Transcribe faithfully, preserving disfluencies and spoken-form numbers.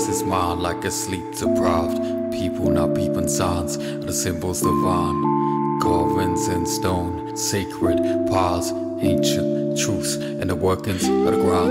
lost his mind like a sleep deprived. People now peeping signs of the symbols divine, carvings in stone, sacred paths, ancient truths, and the workings of the ground.